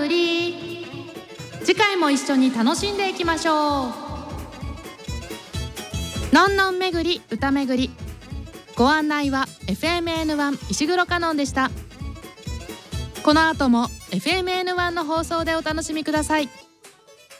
巡り。次回も一緒に楽しんでいきましょう。のんのん巡り歌巡り。ご案内は FMN1 石黒カノンでした。この後も FMN1 の放送でお楽しみください。